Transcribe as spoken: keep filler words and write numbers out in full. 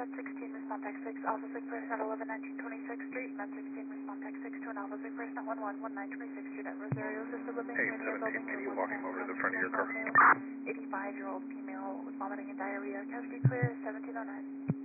Med sixteen, respond text six, Alpha six person at eleven nineteen twenty-sixth Street. Med sixteen, respond text six to an Alpha six person at one one one nine twenty-sixth Street at Rosario, assisted living, Hey, radio building, seventeen eighty, room walking over to the front of your car. eighty-five-year-old female with vomiting and diarrhea. Cavity clear, seventeen oh nine.